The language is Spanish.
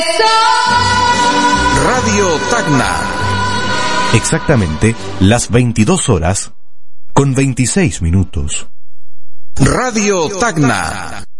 Radio Tacna. Exactamente las 22 horas con 26 minutos. Radio Tacna.